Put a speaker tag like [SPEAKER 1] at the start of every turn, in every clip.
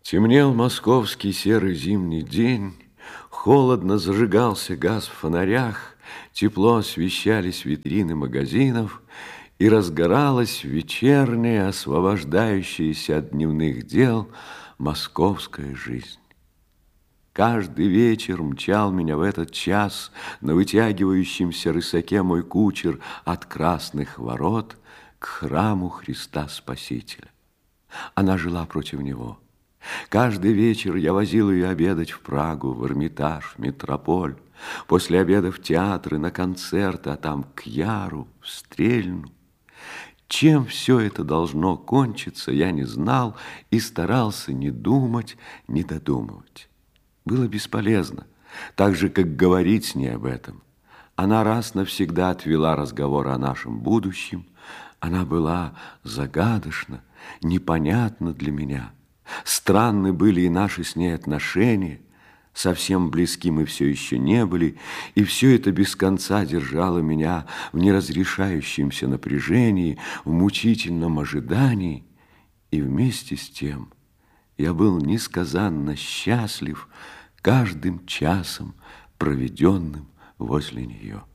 [SPEAKER 1] Темнел московский серый зимний день, холодно зажигался газ в фонарях, тепло освещались витрины магазинов, и разгоралась вечерняя, освобождающаяся от дневных дел, московская жизнь. Каждый вечер мчал меня в этот час на вытягивающемся рысаке мой кучер от Красных ворот к храму Христа Спасителя. Она жила против него. Каждый вечер я возил ее обедать в Прагу, в Эрмитаж, в Метрополь. После обеда в театры, на концерты, а там к Яру, в Стрельну. Чем все это должно кончиться, я не знал и старался не думать, не додумывать. Было бесполезно, так же, как говорить с ней об этом. Она раз навсегда отвела разговор о нашем будущем. Она была загадочна, непонятна для меня. Странны были и наши с ней отношения. Совсем близки мы все еще не были, и все это без конца держало меня в неразрешающемся напряжении, в мучительном ожидании. И вместе с тем я был несказанно счастлив каждым часом, проведенным возле нее.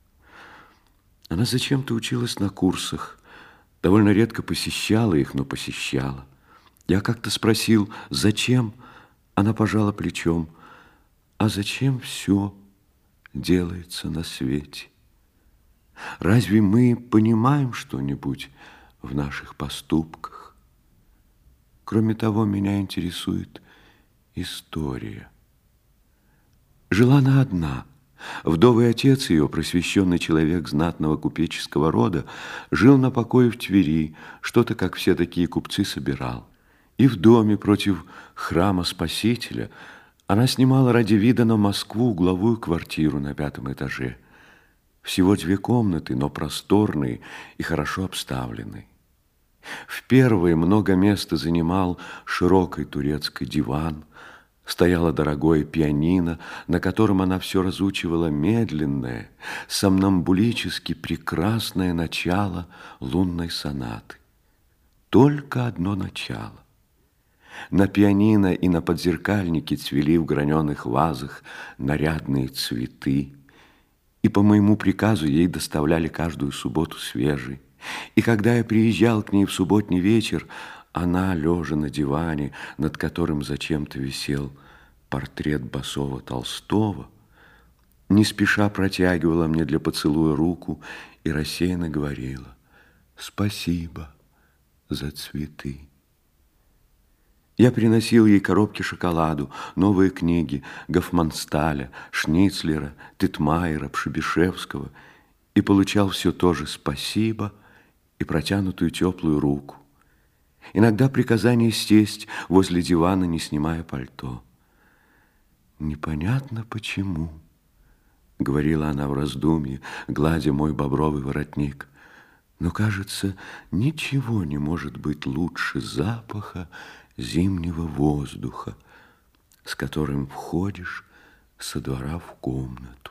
[SPEAKER 1] Она зачем-то училась на курсах, довольно редко посещала их, но посещала. Я как-то спросил, зачем? Она пожала плечом. А зачем все делается на свете? Разве мы понимаем что-нибудь в наших поступках? Кроме того, меня интересует история. Жила она одна. Вдовый отец ее, просвещенный человек знатного купеческого рода, жил на покое в Твери, что-то, как все такие купцы, собирал. И в доме против храма Спасителя она снимала ради вида на Москву угловую квартиру на 5-м этаже. Всего 2 комнаты, но просторные и хорошо обставленные. В первой много места занимал широкий турецкий диван, стояло дорогое пианино, на котором она все разучивала медленное, сомнамбулически прекрасное начало лунной сонаты. Только одно начало. На пианино и на подзеркальнике цвели в граненых вазах нарядные цветы, и по моему приказу ей доставляли каждую субботу свежий. И когда я приезжал к ней в субботний вечер, она, лежа на диване, над которым зачем-то висел портрет босого Толстого, не спеша протягивала мне для поцелуя руку и рассеянно говорила: «Спасибо за цветы». Я приносил ей коробки шоколаду, новые книги Гофмансталя, Шницлера, Титмайера, Пшебишевского и получал все то же «спасибо» и протянутую теплую руку. Иногда приказание сесть возле дивана, не снимая пальто. «Непонятно почему», — говорила она в раздумье, гладя мой бобровый воротник, «но, кажется, ничего не может быть лучше запаха зимнего воздуха, с которым входишь со двора в комнату».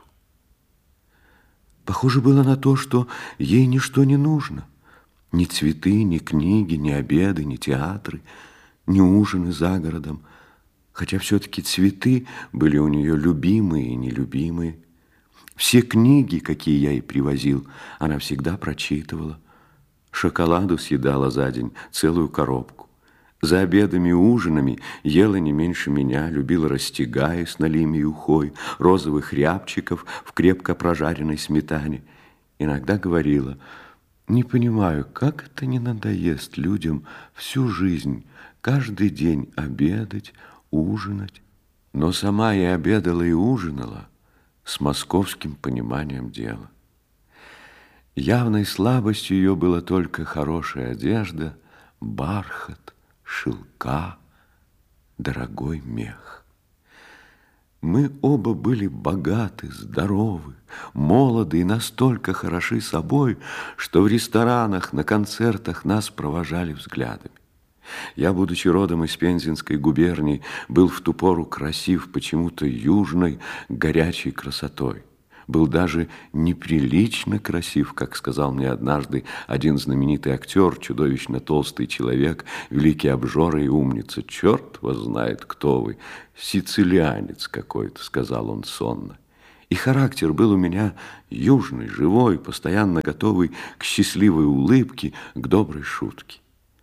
[SPEAKER 1] Похоже было на то, что ей ничто не нужно. Ни цветы, ни книги, ни обеды, ни театры, ни ужины за городом. Хотя все-таки цветы были у нее любимые и нелюбимые. Все книги, какие я ей привозил, она всегда прочитывала. Шоколаду съедала за день целую коробку. За обедами и ужинами ела не меньше меня, любила растягай с налими и ухой, розовых рябчиков в крепко прожаренной сметане. Иногда говорила: «Не понимаю, как это не надоест людям всю жизнь, каждый день обедать, ужинать». Но сама и обедала, и ужинала с московским пониманием дела. Явной слабостью ее было только хорошая одежда, бархат, шелка, дорогой мех. Мы оба были богаты, здоровы, молоды и настолько хороши собой, что в ресторанах, на концертах нас провожали взглядами. Я, будучи родом из Пензенской губернии, был в ту пору красив почему-то южной горячей красотой. был даже неприлично красив, как сказал мне однажды один знаменитый актер, чудовищно толстый человек, великий обжора и умница. «Черт вас знает, кто вы, сицилианец какой-то», — сказал он сонно. И характер был у меня южный, живой, постоянно готовый к счастливой улыбке, к доброй шутке.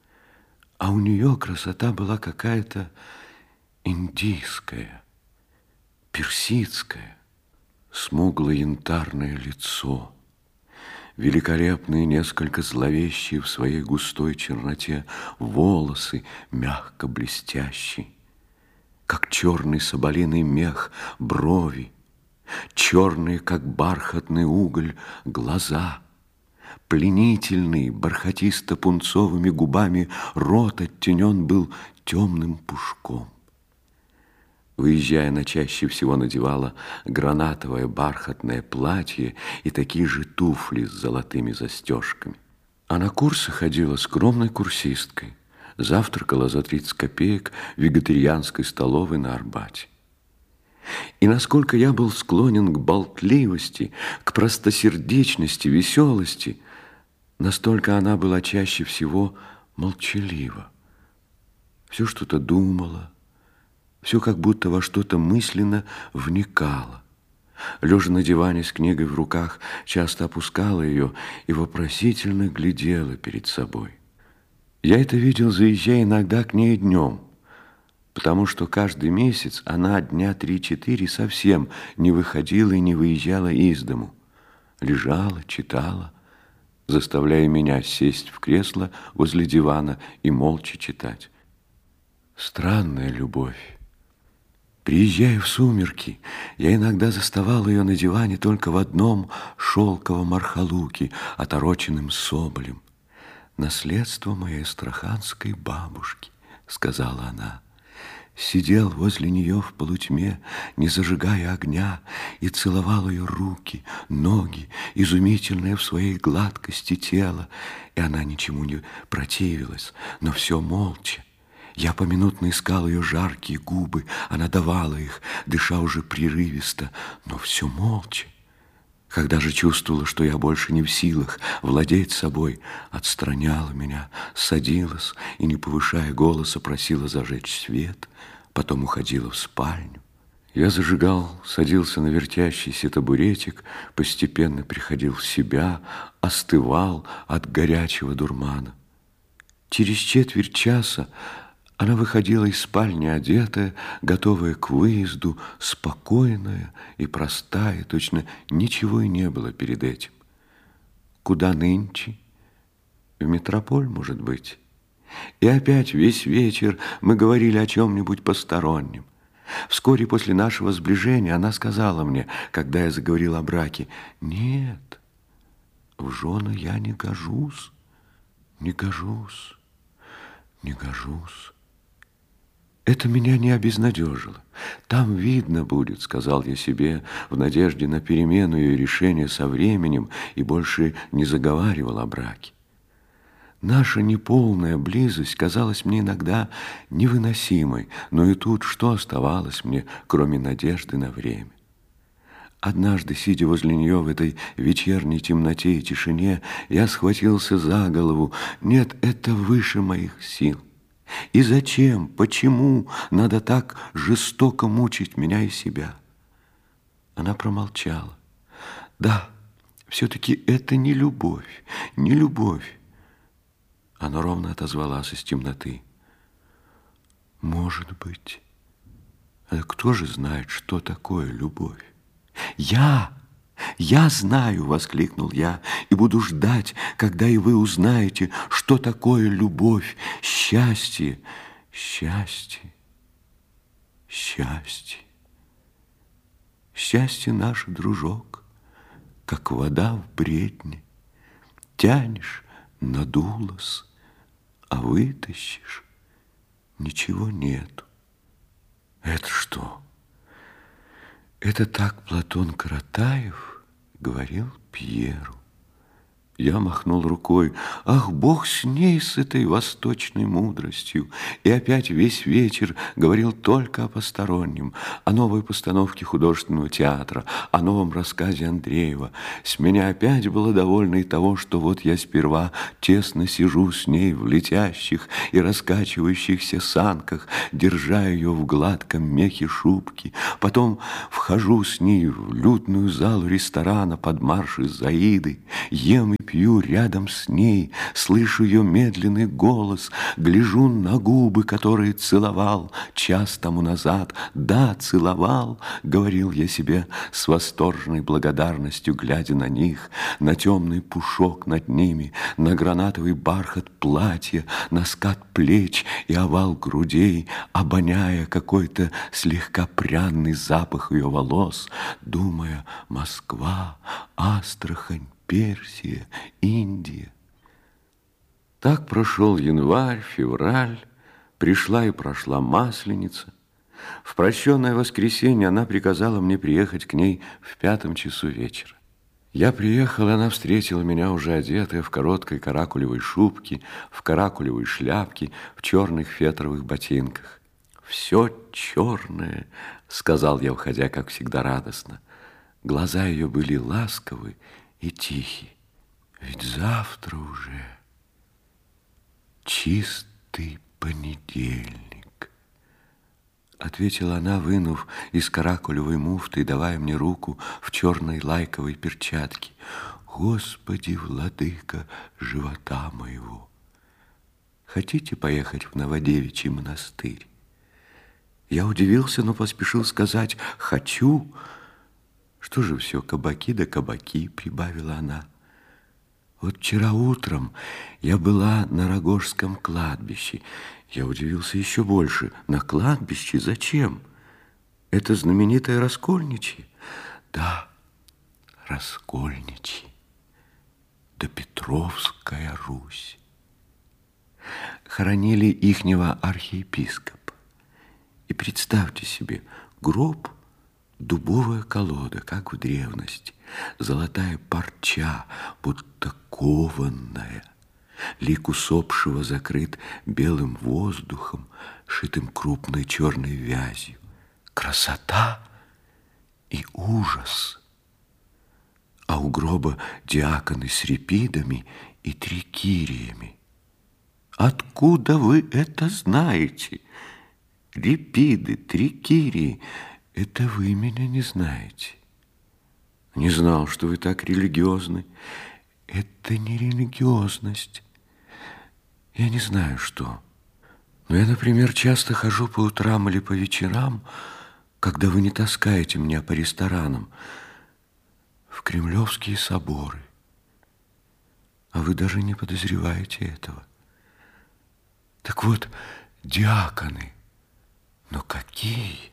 [SPEAKER 1] А у нее красота была какая-то индийская, персидская. Смугло-янтарное лицо, великолепные, несколько зловещие в своей густой черноте волосы, мягко блестящие, как черный соболиный мех, брови, черные, как бархатный уголь, глаза, пленительный, бархатисто-пунцовыми губами рот оттенен был темным пушком. Выезжая, она чаще всего надевала гранатовое бархатное платье и такие же туфли с золотыми застежками. А на курсы ходила скромной курсисткой, завтракала за 30 копеек в вегетарианской столовой на Арбате. И насколько я был склонен к болтливости, к простосердечности, веселости, настолько она была чаще всего молчалива. Все что-то думала, все как будто во что-то мысленно вникала. Лежа на диване с книгой в руках, часто опускала ее и вопросительно глядела перед собой. Я это видел, заезжая иногда к ней днем, потому что каждый месяц она дня 3-4 совсем не выходила и не выезжала из дому. Лежала, читала, заставляя меня сесть в кресло возле дивана и молча читать. Странная любовь. Приезжая в сумерки, я иногда заставал ее на диване только в одном шелковом архалуке, отороченным соболем. «Наследство моей астраханской бабушки», — сказала она. Сидел возле нее в полутьме, не зажигая огня, и целовал ее руки, ноги, изумительное в своей гладкости тело, и она ничему не противилась, но все молча. Я поминутно искал ее жаркие губы, она давала их, дыша уже прерывисто, но все молча. Когда же чувствовала, что я больше не в силах владеть собой, отстраняла меня, садилась и, не повышая голоса, просила зажечь свет, потом уходила в спальню. Я зажигал, садился на вертящийся табуретик, постепенно приходил в себя, остывал от горячего дурмана. Через четверть часа она выходила из спальни одетая, готовая к выезду, спокойная и простая, точно ничего и не было перед этим. Куда нынче? В метрополь, может быть? И опять весь вечер мы говорили о чем-нибудь постороннем. Вскоре после нашего сближения она сказала мне, когда я заговорил о браке: «Нет, в жены я не гожусь, не гожусь, не гожусь». Это меня не обезнадежило. «Там видно будет», — сказал я себе, в надежде на перемену ее решения со временем, и больше не заговаривал о браке. Наша неполная близость казалась мне иногда невыносимой, но и тут что оставалось мне, кроме надежды на время? Однажды, сидя возле нее в этой вечерней темноте и тишине, я схватился за голову. Нет, это выше моих сил. И зачем, почему надо так жестоко мучить меня и себя? Она промолчала. Да, все-таки это не любовь, не любовь. Она ровно отозвалась из темноты. Может быть. А кто же знает, что такое любовь? Я знаю, воскликнул я, и буду ждать, когда и вы узнаете, что такое любовь, счастье, счастье, счастье. Счастье наш, дружок, как вода в бредне. Тянешь, надулась, а вытащишь, ничего нету. Это что? Это так Платон Каратаев говорил Пьеру. Я махнул рукой. Ах, Бог с ней, с этой восточной мудростью. И опять весь вечер говорил только о постороннем, о новой постановке художественного театра, о новом рассказе Андреева. С меня опять было довольно и того, что вот я сперва тесно сижу с ней в летящих и раскачивающихся санках, держа ее в гладком мехе шубки. Потом вхожу с ней в лютную залу ресторана под марши Заиды, ем и пью рядом с ней, слышу ее медленный голос, гляжу на губы, которые целовал час тому назад. Да, целовал, говорил я себе с восторженной благодарностью, глядя на них, на темный пушок над ними, на гранатовый бархат платья, на скат плеч и овал грудей, обоняя какой-то слегка пряный запах ее волос, думая: Москва, Астрахань, Персия, Индия. Так прошел январь, февраль, пришла и прошла Масленица. В прощенное воскресенье она приказала мне приехать к ней в 5 часу вечера. Я приехал, и она встретила меня уже одетая в короткой каракулевой шубке, в каракулевой шляпке, в черных фетровых ботинках. «Все черное», — сказал я, входя, как всегда, радостно. Глаза ее были ласковы и тихи. Ведь завтра уже чистый понедельник, ответила она, вынув из каракулевой муфты и давая мне руку в черной лайковой перчатке. Господи, владыка живота моего! Хотите поехать в Новодевичий монастырь? Я удивился, но поспешил сказать: хочу. Что же все, кабаки да кабаки, прибавила она. Вот вчера утром я была на Рогожском кладбище. Я удивился еще больше. На кладбище зачем? Это знаменитое Раскольничье? Да, Раскольничье. Да Петровская Русь. Хоронили ихнего архиепископа. И представьте себе, гроб, дубовая колода, как в древности, золотая парча, будто кованная. Лик усопшего закрыт белым воздухом, шитым крупной черной вязью. Красота и ужас. А у гроба диаконы с репидами и трикириями. Откуда вы это знаете? Репиды, трикирии. Это вы меня не знаете. Не знал, что вы так религиозны. Это не религиозность. Я не знаю, что. Но я, например, часто хожу по утрам или по вечерам, когда вы не таскаете меня по ресторанам, в кремлевские соборы. А вы даже не подозреваете этого. Так вот, диаконы. Но какие?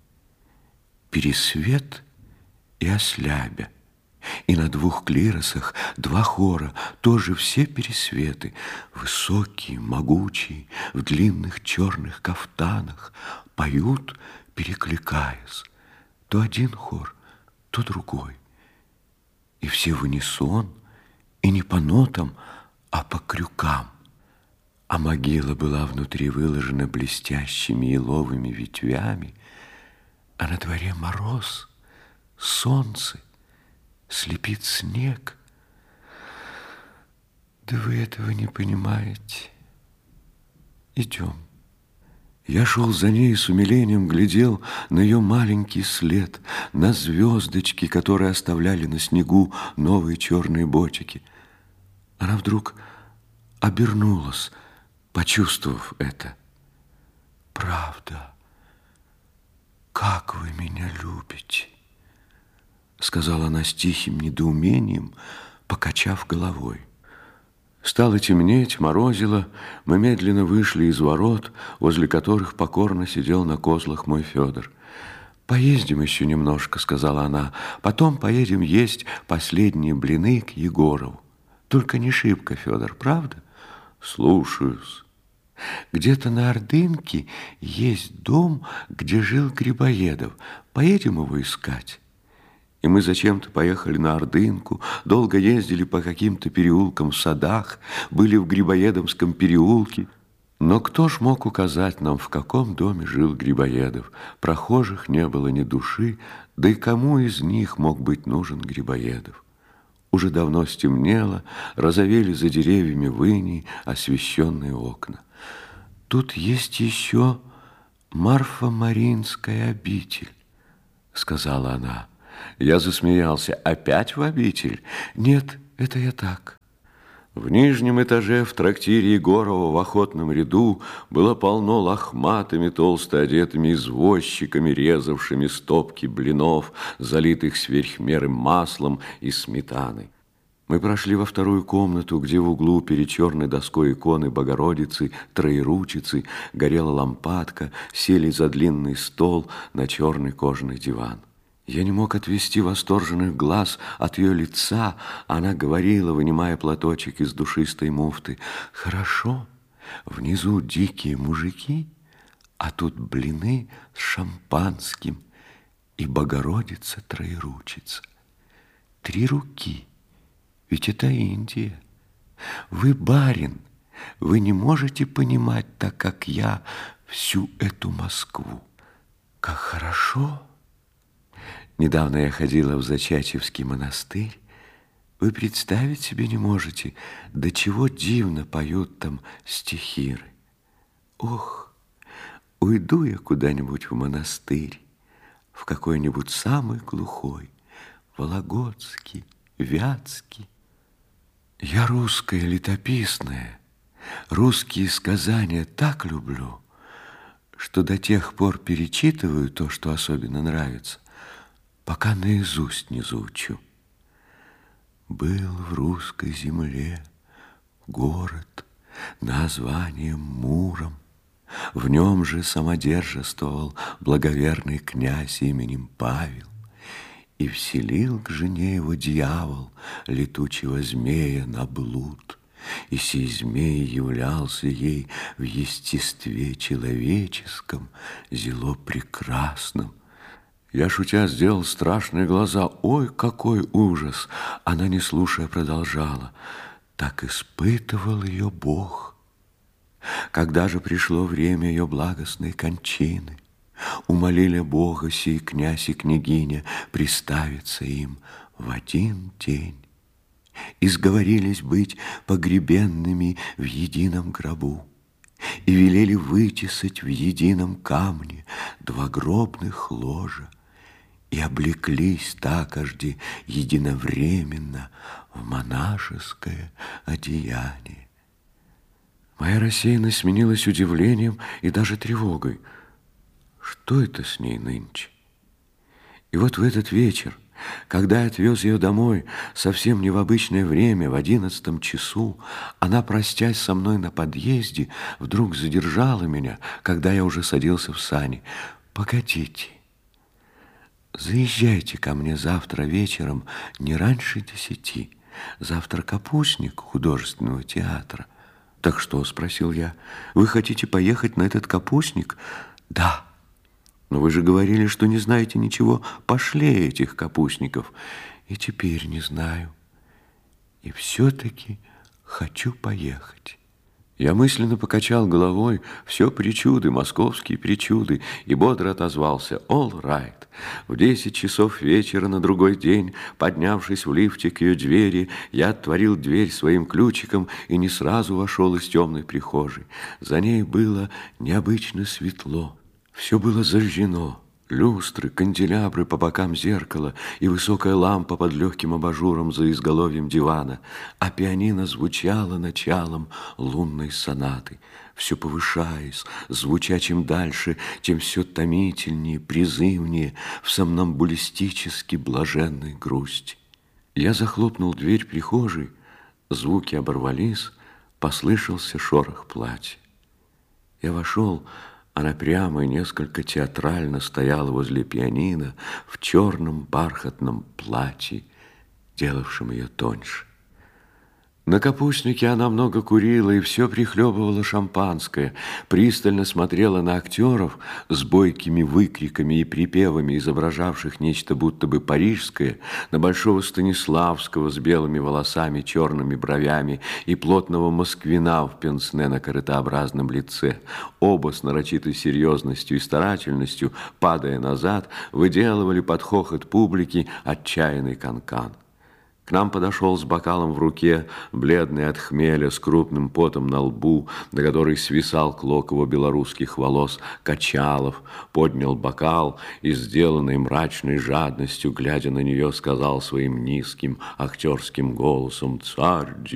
[SPEAKER 1] Пересвет и Ослябя. И на 2 клиросах 2 хора, тоже все пересветы, высокие, могучие, в длинных черных кафтанах, поют, перекликаясь. То один хор, то другой. И все в унисон, и не по нотам, а по крюкам. А могила была внутри выложена блестящими еловыми ветвями, а на дворе мороз, солнце, слепит снег. Да вы этого не понимаете. Идем. Я шел за ней и с умилением глядел на ее маленький след, на звездочки, которые оставляли на снегу новые черные ботики. Она вдруг обернулась, почувствовав это. «Правда, как вы меня любите!» сказала она с тихим недоумением, покачав головой. Стало темнеть, морозило. Мы медленно вышли из ворот, возле которых покорно сидел на козлах мой Федор. «Поездим еще немножко», — сказала она. «Потом поедем есть последние блины к Егорову. Только не шибко, Федор, правда?» «Слушаюсь». «Где-то на Ордынке есть дом, где жил Грибоедов. Поедем его искать?» И мы зачем-то поехали на Ордынку, долго ездили по каким-то переулкам в садах, были в Грибоедовском переулке. Но кто ж мог указать нам, в каком доме жил Грибоедов? Прохожих не было ни души, да и кому из них мог быть нужен Грибоедов? Уже давно стемнело, розовели за деревьями в инии освещенные окна. Тут есть еще Марфа-Маринская обитель, сказала она. Я засмеялся. Опять в обитель? Нет, это я так. В нижнем этаже в трактире Егорова в охотном ряду было полно лохматыми, толсто одетыми извозчиками, резавшими стопки блинов, залитых сверх меры маслом и сметаной. Мы прошли во вторую комнату, где в углу перед черной доской иконы Богородицы, Троеручицы, горела лампадка, сели за длинный стол на черный кожаный диван. Я не мог отвести восторженных глаз от ее лица. Она говорила, вынимая платочек из душистой муфты: «Хорошо, внизу дикие мужики, а тут блины с шампанским и Богородица Троеручица. 3 руки, ведь это Индия. Вы барин, вы не можете понимать так, как я, всю эту Москву. Как хорошо!» Недавно я ходила в Зачачевский монастырь. Вы представить себе не можете, до чего дивно поют там стихиры. Ох, уйду я куда-нибудь в монастырь, в какой-нибудь самый глухой, Вологодский, Вятский. Я русская летописная, русские сказания так люблю, что до тех пор перечитываю то, что особенно нравится, пока наизусть не заучу. Был в русской земле город названием Муром. В нем же самодержествовал благоверный князь именем Павел. И вселил к жене его дьявол летучего змея на блуд. И сей змей являлся ей в естестве человеческом, зело прекрасном. Я, шутя, сделал страшные глаза. Ой, какой ужас! Она, не слушая, продолжала. Так испытывал ее Бог. Когда же пришло время ее благостной кончины, умолили Бога сей князь и княгиня приставиться им в один день. И сговорились быть погребенными в едином гробу. И велели вытесать в едином камне 2 гробных ложа. И облеклись такожди единовременно в монашеское одеяние. Моя рассеянность сменилась удивлением и даже тревогой. Что это с ней нынче? И вот в этот вечер, когда я отвез ее домой, совсем не в обычное время, в 11 часу, она, простясь со мной на подъезде, вдруг задержала меня, когда я уже садился в сани. «Погодите, заезжайте ко мне завтра вечером не раньше 10. Завтра капустник художественного театра». «Так что?» – спросил я. «Вы хотите поехать на этот капустник?» «Да». «Но вы же говорили, что не знаете ничего пошлее этих капустников». «И теперь не знаю. И все-таки хочу поехать». Я мысленно покачал головой. Все причуды, московские причуды, и бодро отозвался: «All right». В 10 часов вечера на другой день, поднявшись в лифте к ее двери, я отворил дверь своим ключиком и не сразу вошел из темной прихожей. За ней было необычно светло. Все было зажжено. Люстры, канделябры по бокам зеркала и высокая лампа под легким абажуром за изголовьем дивана, а пианино звучало началом лунной сонаты, все повышаясь, звуча чем дальше, тем все томительнее, призывнее, в сомнамбулистически блаженной грусти. Я захлопнул дверь прихожей, звуки оборвались, послышался шорох платья. Я вошел. Она прямо и несколько театрально стояла возле пианино в черном бархатном платье, делавшем ее тоньше. На капустнике она много курила и все прихлебывала шампанское, пристально смотрела на актеров с бойкими выкриками и припевами, изображавших нечто будто бы парижское, на большого Станиславского с белыми волосами, черными бровями и плотного москвина в пенсне на корытообразном лице. Оба с нарочитой серьезностью и старательностью, падая назад, выделывали под хохот публики отчаянный канкан. К нам подошел с бокалом в руке, бледный от хмеля, с крупным потом на лбу, на который свисал клок его белорусских волос, Качалов, поднял бокал и, сделанной мрачной жадностью, глядя на нее, сказал своим низким актерским голосом: «Царь